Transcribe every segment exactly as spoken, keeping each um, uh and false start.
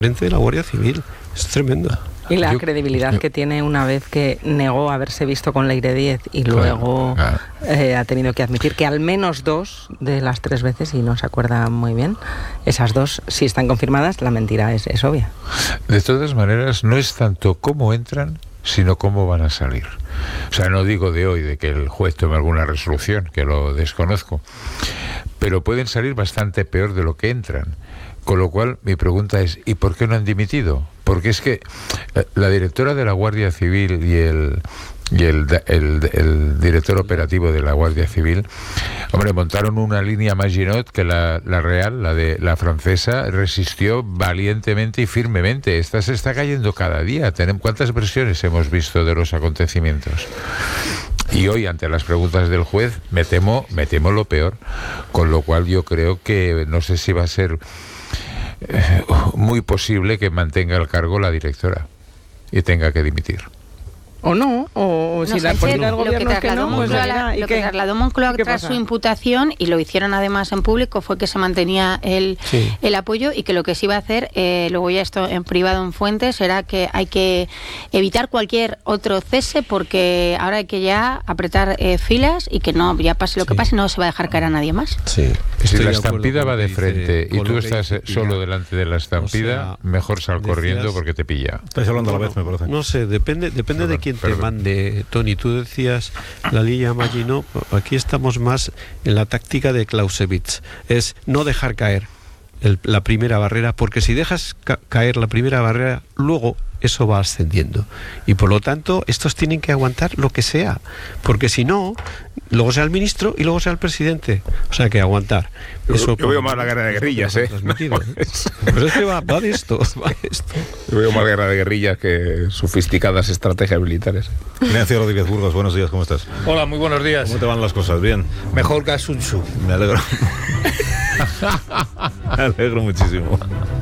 de la Guardia Civil. Es tremendo. Y la yo, credibilidad yo, que tiene una vez que negó haberse visto con Leire diez y luego claro, claro. Eh, ha tenido que admitir que al menos dos de las tres veces, y no se acuerda muy bien, esas dos, si están confirmadas, la mentira es, es obvia. De todas maneras, no es tanto cómo entran, sino cómo van a salir. O sea, no digo de hoy, de que el juez tome alguna resolución, que lo desconozco, pero pueden salir bastante peor de lo que entran. Con lo cual, mi pregunta es, ¿y por qué no han dimitido? Porque es que la directora de la Guardia Civil y el, y el, el, el director operativo de la Guardia Civil, hombre, montaron una línea Maginot que la, la real, la de la francesa, resistió valientemente y firmemente. Esta se está cayendo cada día. ¿Cuántas versiones hemos visto de los acontecimientos? Y hoy, ante las preguntas del juez, me temo, me temo lo peor. Con lo cual yo creo que no sé si va a ser eh, muy posible que mantenga el cargo la directora y tenga que dimitir. O no, o, o no si sé, la política del gobierno que es que no, pues Moncloa, la, lo que trasladó Moncloa tras su imputación, y lo hicieron además en público, fue que se mantenía el, sí. el apoyo, y que lo que se iba a hacer, eh, luego ya esto en privado en fuentes, era que hay que evitar cualquier otro cese, porque ahora hay que ya apretar eh, filas, y que no, ya pase lo que sí. pase, no se va a dejar caer a nadie más. Sí. Si la estampida va de frente y tú estás solo delante de la estampida, o sea, mejor sal decías, corriendo porque te pilla. Estáis hablando a la vez, me parece. No sé, depende, depende de quién te mande, Tony. Tú decías la línea Maginot, aquí estamos más en la táctica de Clausewitz, es no dejar caer el, la primera barrera, porque si dejas ca- caer la primera barrera, luego eso va ascendiendo, y por lo tanto estos tienen que aguantar lo que sea, porque si no, luego sea el ministro y luego sea el presidente, o sea que aguantar. Yo, eso yo veo más la guerra de guerrillas, ¿eh? ¿eh? Pues es que va, va de esto, va de esto. Yo veo más guerra de guerrillas que sofisticadas estrategias militares. Ignacio Rodríguez Burgos, buenos días, ¿cómo estás? Hola, muy buenos días. ¿Cómo te van las cosas? ¿Bien? Mejor que a Sun Tzu. Me alegro. Me alegro muchísimo.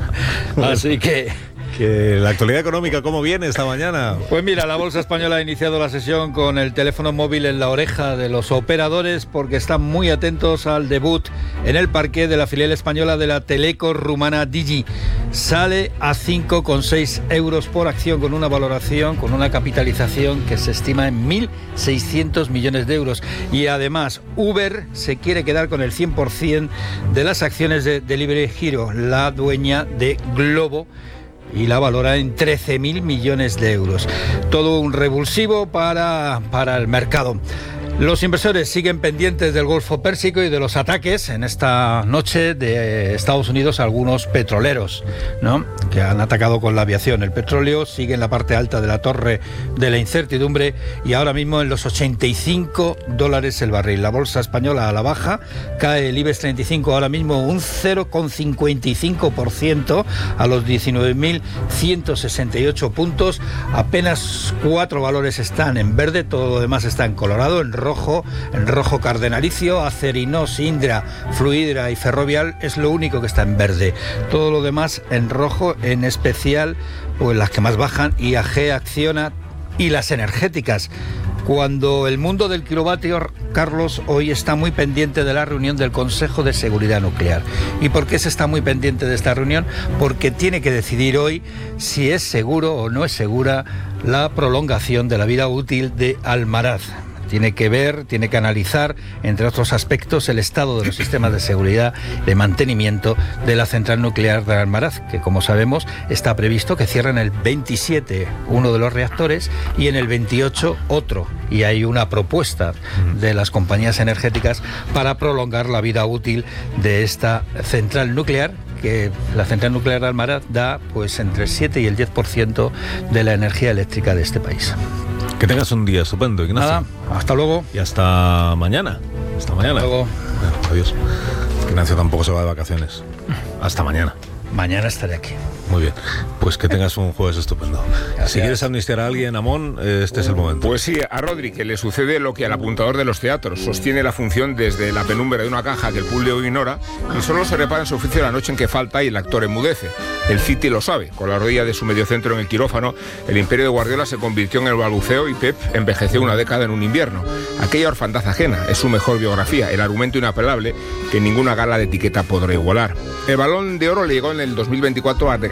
Así que... Que la actualidad económica, ¿cómo viene esta mañana? Pues mira, la Bolsa Española ha iniciado la sesión con el teléfono móvil en la oreja de los operadores, porque están muy atentos al debut en el parqué de la filial española de la teleco rumana Digi. Sale a cinco coma seis euros por acción, con una valoración, con una capitalización que se estima en mil seiscientos millones de euros. Y además, Uber se quiere quedar con el cien por ciento de las acciones de Delivery Hero, la dueña de Globo, y la valora en trece mil millones de euros. Todo un revulsivo para, para el mercado. Los inversores siguen pendientes del Golfo Pérsico y de los ataques en esta noche de Estados Unidos a algunos petroleros, ¿no?, que han atacado con la aviación. El petróleo sigue en la parte alta de la torre de la incertidumbre y ahora mismo en los ochenta y cinco dólares el barril. La bolsa española a la baja, cae el IBEX treinta y cinco ahora mismo un cero coma cincuenta y cinco por ciento a los diecinueve mil ciento sesenta y ocho puntos. Apenas cuatro valores están en verde, todo lo demás está en colorado, en rojo. Rojo, en rojo cardenalicio, Acerinox, Indra, Fluidra y Ferrovial es lo único que está en verde. Todo lo demás en rojo, en especial pues las que más bajan, I A G, Acciona y las energéticas. Cuando el mundo del kilovatio, Carlos, hoy está muy pendiente de la reunión del Consejo de Seguridad Nuclear. ¿Y por qué se está muy pendiente de esta reunión? Porque tiene que decidir hoy si es seguro o no es segura la prolongación de la vida útil de Almaraz. Tiene que ver, tiene que analizar, entre otros aspectos, el estado de los sistemas de seguridad de mantenimiento de la central nuclear de Almaraz, que, como sabemos, está previsto que cierre en el veintisiete uno de los reactores y en el veintiocho otro. Y hay una propuesta de las compañías energéticas para prolongar la vida útil de esta central nuclear, que la central nuclear de Almaraz da pues entre el siete y el diez por ciento de la energía eléctrica de este país. Que tengas un día estupendo, Ignacio. Nada, hasta luego. Y hasta mañana. Hasta mañana. Hasta luego. Bueno, adiós. Ignacio tampoco se va de vacaciones. Hasta mañana. Mañana estaré aquí. Muy bien, pues que tengas un jueves estupendo. Gracias. Si quieres amnistiar a alguien, Amón, este es el momento. Pues sí, a Rodri, que le sucede lo que al apuntador de los teatros. Sostiene la función desde la penumbra de una caja que el público ignora y solo se repara en su oficio la noche en que falta y el actor enmudece. El City lo sabe. Con la rodilla de su mediocentro en el quirófano, el imperio de Guardiola se convirtió en el balbuceo y Pep envejeció una década en un invierno. Aquella orfandad ajena es su mejor biografía, el argumento inapelable que ninguna gala de etiqueta podrá igualar. El Balón de Oro le llegó en el dos mil veinticuatro a regañar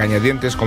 regañadientes